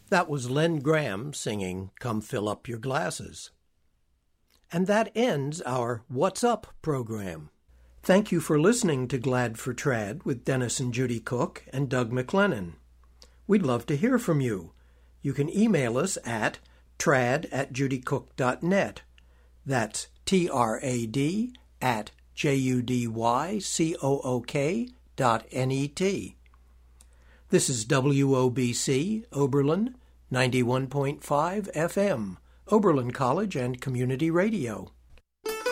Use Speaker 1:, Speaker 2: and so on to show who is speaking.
Speaker 1: That was Len Graham singing Come Fill Up Your Glasses. And that ends our What's Up program. Thank you for listening to Glad for Trad with Dennis and Judy Cook and Doug McLennan. We'd love to hear from you. You can email us at trad@judycook.net. That's trad@judycook.net. This is WOBC, Oberlin, 91.5 FM, Oberlin College and Community Radio.